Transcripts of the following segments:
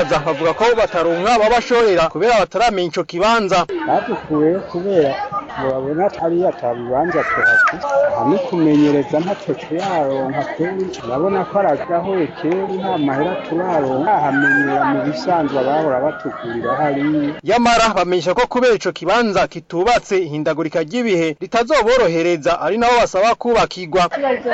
badandaza bavuga ko bataronka babashorera kubera bataramenya ico kibanza. Badukuye kubera babona atari atabibanza tuhati hamwe kumenyereza ntacyo turaronka kweri urabona ko aragaho kera nta mahera turaronka hamenyera mu bisanzwe bahora batukurira hari yamara bamenyesha ko kubera ico kibanza kitubatse ihindagurika ry'ibihe ritazoborohereza ari nabo basaba kubakirwa.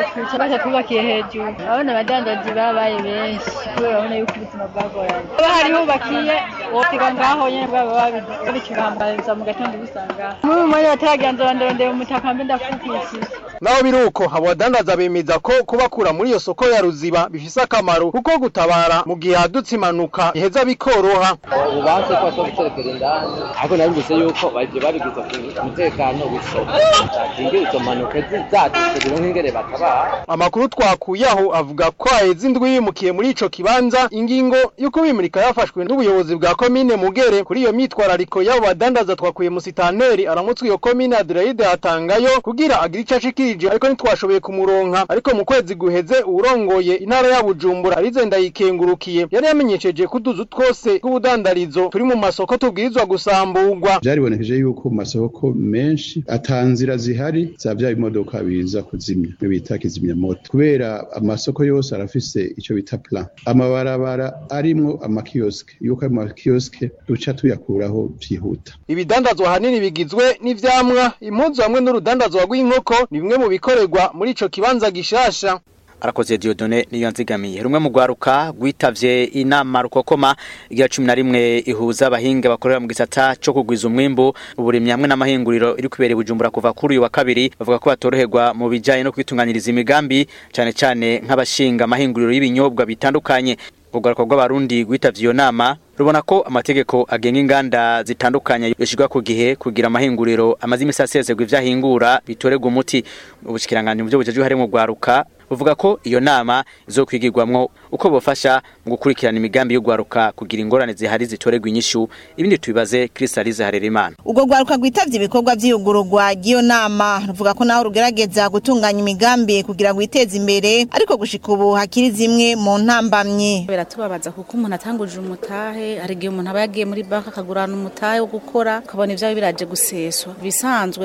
Tubakiye hejuru abana badandaji babaye benshi kubera babona yuko ubuzima bwagoranye hariho bakiye wotiga ngaho nyene baba babicurambariza mu gatondo busanga mu mwanya bataraganza bandondera umutaka mbe ndafukishije. Naho biruko abo badandaza bemeza ko kubakura muri iyo soko ya Ruziba bifise akamaro kuko gutabara mu gihe hadutse impanuka iheza bikoroha. Ubanze ko so guterekera indani ariko nabigise yuko baje babigiza ku mutekano w'isoko ingere izo mpanuka zizatse nk'ingere batabara. Amakuru twakuyaho avuga ko aheze indwi yimukiye muri ico kibanza ingingo yuko bimurika yafashwe n'ubuyobozi bwa komine Mugere. Kuri iyo mitwarariko y'abo badandaza twakuye musitanteri aramutswe iyo komine Adelaide atangayo kugira agire ico ashikirije ariko ntitwashoboye kumuronka. Ariko mu kwezi guheze urongoye intara ya Bujumbura Arize Ndayikengurukiye yari yamenyesheje kuduzu twose k'ubudandarizo turi mu masoko tubwirizwa gusamburwa. Byaribonekeje yuko mu masoko menshi atanzira zihari za bya imodoka biza kuzimya bita kizimya moto kubera amasoko yose arafise ico bita plan amabarabara arimwo amakioske yuko amakioske duca tuyakuraho vyihuta. Ibidandazwa hanini bigizwe n'ivyamwa impuzu hamwe n'urudandazwa rw'inkoko ni bimwe mu bikorerwa muri ico kibanza gishasha. Arakoze Dieudonné niyo nzigamiye rumwe mu gwaruka gwitavye inama rukokoma igira 11 ihuza abahinga bakorera mu gisata cyo kugwiza umwimbo uburimyi hamwe n'amahinguriro iri kubera Bujumbura kuva kuri uyu wa kabiri bavuga ko batoroherwa mu bijanye no kwitunganyiriza imigambi cyane nk'abashinga amahinguriro y'ibinyobwa bitandukanye. Ugaruka rw'abarundi gwitavye iyo nama rubona ko amategeko agenga inganda zitandukanye yoshirwa ku gihe kugira amahinguriro amazi imisasezerwa ivyahingura bitoregwa umuti. Ubushikiranganje mu byo bujeje harimo gwaruka uvuga ko iyo nama izokwigirwamwo uko bofasha mu gukurikirana imigambi yo gwaruka kugira ingorane zihari zitoregwa inyishu. Ibindi tubibaze Crystalize Harerimana. Ugo gwaruka gwitavye ibikorwa vy'iyugururwa giyo nama ruvuga ko naho rugerageza gutunganya imigambi kugira ngo iteze imbere ariko gushika ubu hakiri zimwe mu ntambamye. Biratubabaza kuko umuntu atanguje umutahe hari gihe umuntu aba yagiye muri banka akagurana umutahe wo gukora ukabona ivyo biraje guseswa. Bisanzwe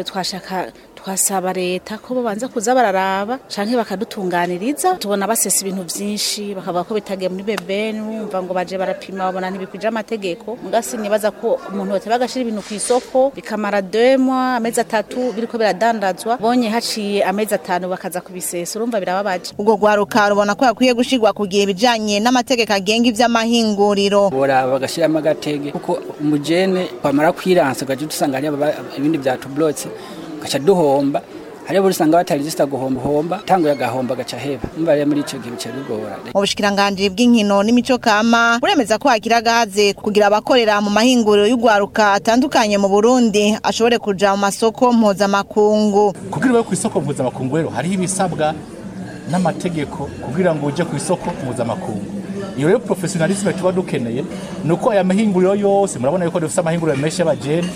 twasaba leta ko babanza kuza bararaba canke bakadutunganiriza tubona basesa ibintu vyinshi bakavuga ko bitagiye muri bebeni umva ngo baje barapima babona ntibikwije amategeko ngasi nibaza ko umuntu wote bagashira ibintu ku isoko bikamara 2 mois amezi 3 biriko biradandazwa bonye haciye amezi 5 bakaza kubisesa urumva birababaje. Ugo gwaruka rubona ko yakwiye gushirwa kugiye bijanye n'amategeko agenga ivy'amahinguriro bora bagashiramo agatege kuko umujene kwamara kwiransa gaje dusanga ari ibindi byatublotse gacha duhomba hari abo usanga batarizista guhomba tango yagahomba gacha heba mbare muri ico gihe cyarugora. Ubushikiranganje bw'inkino n'imico kama buremeza ko hakira gaze kugira abakorera mu mahinguriro y'ugwaruka atandukanye mu Burundi ashobore kuja mu masoko mpuzamakungu. Kugira ngo ku isoko mpuzamakungu rero hari ibisabwa n'amategeko kugira ngo uje ku isoko mpuzamakungu. Iyo rero professionalisme tuba dukeneye nuko aya mahinguriro yose murabona yuko dufite amahinguriro menshi y'abajene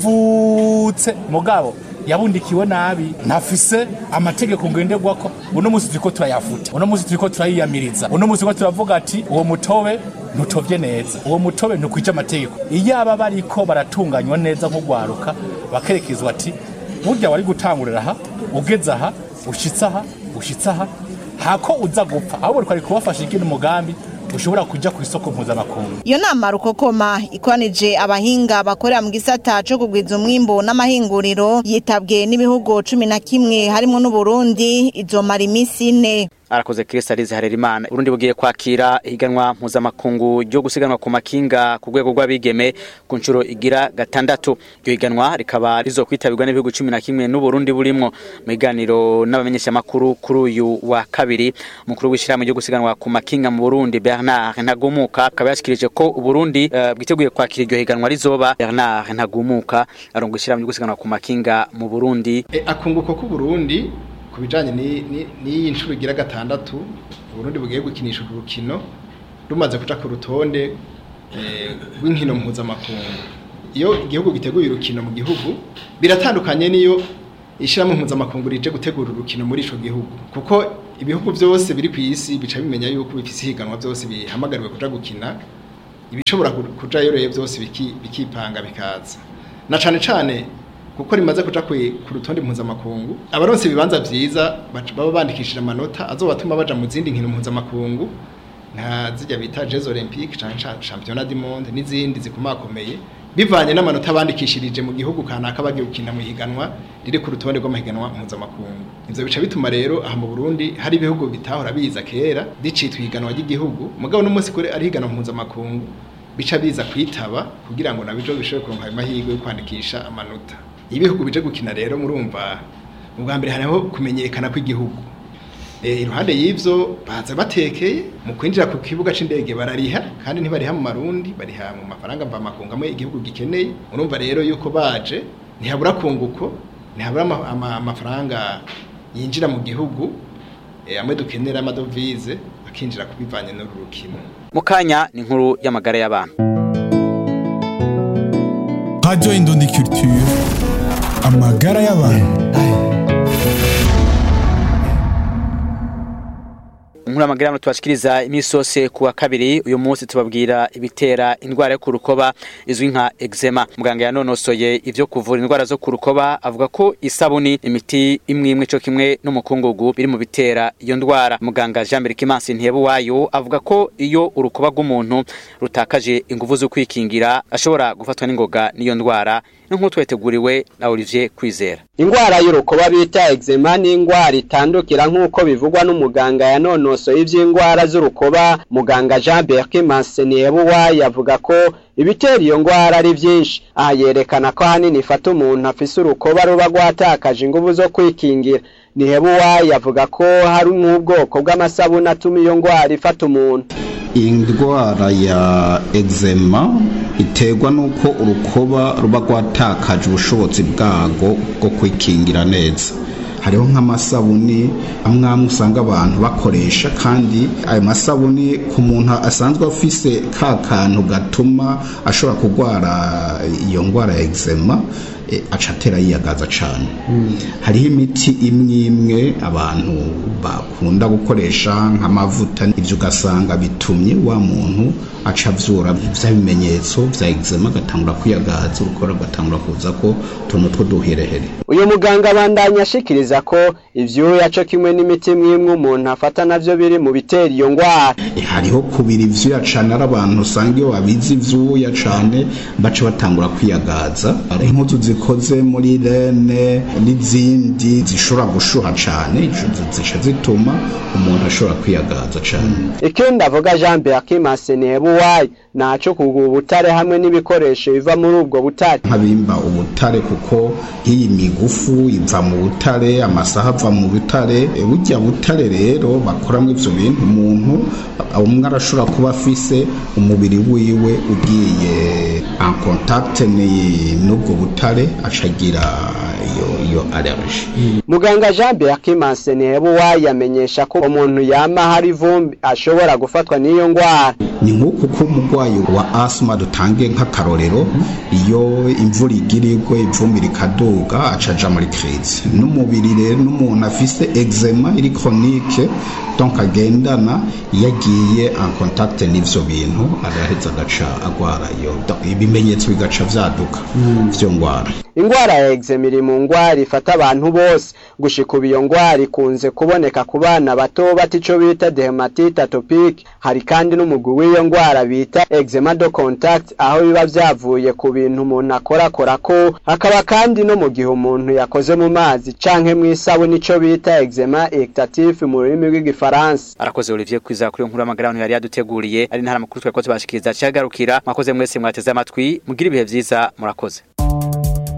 yaravutse mugabo yabundikiwe nabi ntafise amategeko ngenderwa ko uno musi turiko turayafuta uno musi turiko turayiyamiriza uno musi ko turavuga ati uwo mutobe ntutovye neza uwo mutobe ntukwije amategeko iyo aba bariko baratunganywa neza nko gwaruka bakerekezwa ati burya wari gutangurira aha ugeze aha ushitsa aha hako uza gupfa ahubwo twari kubafasha ikintu umugambi ushobora kuja ku isoko mpuzamakungu. Iyo nama rukokoma ikoranije abahinga bakorera mu gisata cyo kugwiza umwimbo n'amahinguriro yitabwe n'ibihugu 11 harimo n'u Burundi izomara imisi 4. Arakoze Crystalize Harerimana. Burundi bugiye kwakira higanwa mpuzamakungu ryo gusiganwa ku makinga ku rwego rw'abigeme ku ncuro igira 6. Iryo higanwa rikaba rizokwitabirwa n'ibihugu 11 n'u Burundi burimwo. Mu biganiro n'abamenyesha makuru kuri uyu wa kabiri mukuru w'ishirahamwe ryo gusiganwa ku makinga mu Burundi Bernard Ntagumuka akaba yashikirije ko u Burundi bwiteguye kwakira iryo higanwa rizoba. Bernard Ntagumuka arongo ishirahamwe ryo gusiganwa ku makinga mu Burundi. Akunguko ku Burundi kubijanye ni inshuro igira 6 Burundi bugiye gukinisha urukino rumaze kuja ku rutonde rw'inkino mpuzamakungu. Iyo igihugu giteguye urukino mu gihugu biratandukanye niyo ishirahamwe mpuzamakungu rije gutegura urukino muri ico gihugu kuko ibihugu byose biri ku isi bica bimenya yuko bifise higanwa byose bihamagariwe kuja gukina ibishobora kujayo rero byose bikipanga bikaza na cane kuko rimaze kuja ku rutonde mpuzamakungu abaronse ibibanza vyiza baba bandikishije amanota azobatuma baja mu zindi nkino mpuzamakungu nka zijya bita Jeux Olympiques canke Championnat du Monde n'izindi zikomakomeye bivanye n'amanota bandikishirije mu gihugu kanaka bagiye gukina mu higanwa riri ku rutonde rw'amahiganwa mpuzamakungu. Ivyo bica bituma rero aha mu Burundi hari ibihugu bitahora biza kera dicitwa higanwa ry'igihugu mugabo n'umunsi kure ari higanwa mpuzamakungu bica biza kwitaba kugira ngo nabijo bishobore kuronka amahirwe yo kwandikisha amanota. Ibihugu bije gukina rero murumva ubwa mbere hariho kumenyekana kw'igihugu. Iruhande y'ivyo baza batekeye mu kwinjira ku kibuga c'indege barariha kandi ntibariha mu marundi bariha mu mafaranga mva makunga amwe igihugu gikeneye. Urumva rero yuko baje ntihabura kunguko ntihabura amafaranga yinjira mu gihugu amwe dukenera amadovize akinjira kubivanye n'urukino. Mukanya ni inkuru y'amagara y'abantu. Radio Indundi Culture amagara y'abantu. Nkuru amagara tubashikiriza imisose kuwa kabiri uyu munsi tubabwira ibitera indwara yo kurukoba izwi nka eczema. Muganga yanonosoye ivyo kuvura indwara zo kurukoba avuga ko isabuni imiti imwe cyo kimwe n'umukungugu biri mu bitera iyo ndwara. Muganga Jean Berkimansi Ntiyebuwayo avuga ko iyo urukoba rw'umuntu rutakaje ingufu zo kwikingira ashobora gufatwa n'ingoga niyo ndwara. Nk'uko tweteguriwe na Olivier Kwizera. Ingwara y'urukoba bita eczema ni ingwara itandukira nk'uko bivugwa n'umuganga yanonosoye ivy'ingwara z'urukoba. Muganga Jean Berkimansi Ntiyebuwayo avuga ko ibitera iyo ngwara ari vyinshi. Aha yerekana ko hanini ifata umuntu afise urukoba ruba rwatakaje ingufu zo kwikingira. Ntiyebuwayo avuga ko hari nk'ubwoko bw'amasabuni atuma iyo ngwara ifata umuntu. Indwara ya eczema iterwa nuko urukoba ruba rwatakaje ubushobozi bwago bwo kwikingira neza. Hariho nk'amasabuni amwe usanga abantu bakoresha kandi ayo masabuni ku muntu asanzwe afise ka kantu gatuma ashobora kurwara iyo ngwara ya eczema acatera yiyagaza cane. Hariho imiti imwe abantu bakunda gukoresha nk'amavuta ivyo ugasanga bitumye wa muntu aca vyura vya bimenyetso vya eczema gatangura kwiyagaza urukora gatangura kuza ko tuntu tw'uduherehere. Uyu muganga abandanya ashikiriza ko ivyo yaco kimwe n'imiti imwe umuntu afata navyo biri mu bitera iyo ngwara. Hariho kubira ivyo cane abantu usanga iyo babizi ivyo cane baca batangura kwiyagaza. Ari impuzu zikoze muri rene n'izindi zishobora gushuha cane zica zituma umuntu ashobora kwiyagaza cane. Ikindi avuga Jean Berkimansi Ntiyebuwayo naco kugura ubutare hamwe n'ibikoresho biva muri ubwo butare. Nkabimba ubutare kuko iyi migufu iva mu butare amasaha ava mu butare. Burya butare rero bakoramwe ivyo bintu umuntu umwe arashobora kuba afise umubiri wiwe ugiye en contact n'ubwo butare acagira iyo allergie. Muganga Jean Berkimansi Ntiyebuwayo yamenyesha ko umuntu yama hari vumbi ashobora gufatwa n'iyo ngwara. Ni nk'uko ko umurwayi wa asthma dutange nk'akarorero iyo imvura igirirwe ivumbi rikaduga acaja muri crise. N'umubiri rero n'umuntu afise eczema iri chronique donc agendana yagiye en contact n'ivyo bintu araheza agaca agwara iyo ibimenyetso bigaca vyaduka vyo ngwara. Ingwara ya eczema iri mu ngwara ifata abantu bose. Gushika ubu iyo ngwara ikunze kuboneka ku bana bato batico bita dermatite atopique. Hari kandi n'umugwi w'iyo ngwara bita eczema de contact aho biba vyavuye ku bintu umuntu akora ko. Hakaba kandi no mu gihe umuntu yakoze mu mazi canke mw'isabuni ico bita eczema ectatif mu rurimi rw'igifaransa. Arakoze Olivier Kwizera kuri inkuru y'amagara abantu yari yaduteguriye ari ntara makuru twakoze bashikiriza cyagarukira. Mwakoze mwese mwateze amatwi mugira ibihe vyiza murakoze.